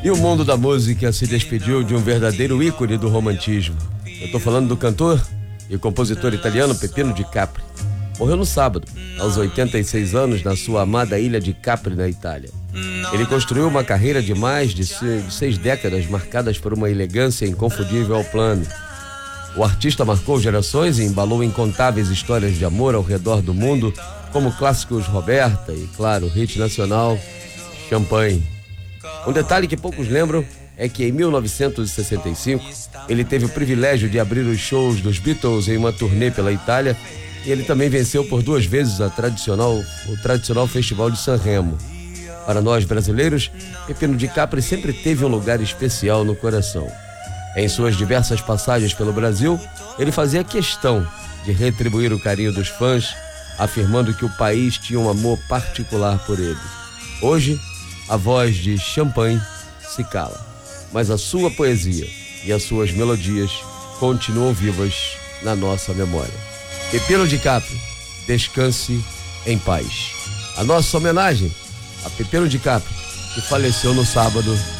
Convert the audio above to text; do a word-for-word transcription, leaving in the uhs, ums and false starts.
E o mundo da música se despediu de um verdadeiro ícone do romantismo. Eu tô falando do cantor e compositor italiano Peppino Di Capri. Morreu no sábado, aos oitenta e seis anos, na sua amada ilha de Capri, na Itália. Ele construiu uma carreira de mais de seis décadas marcadas por uma elegância inconfundível ao plano. O artista marcou gerações e embalou incontáveis histórias de amor ao redor do mundo, como clássicos Roberta e, claro, o hit nacional Champagne. Um detalhe que poucos lembram é que em mil novecentos e sessenta e cinco ele teve o privilégio de abrir os shows dos Beatles em uma turnê pela Itália, e ele também venceu por duas vezes a tradicional, o tradicional Festival de Sanremo. Para nós brasileiros, Peppino Di Capri sempre teve um lugar especial no coração. Em suas diversas passagens pelo Brasil, ele fazia questão de retribuir o carinho dos fãs, afirmando que o país tinha um amor particular por ele. Hoje, a voz de Champagne se cala, mas a sua poesia e as suas melodias continuam vivas na nossa memória. Peppino Di Capri, descanse em paz. A nossa homenagem a Peppino Di Capri, que faleceu no sábado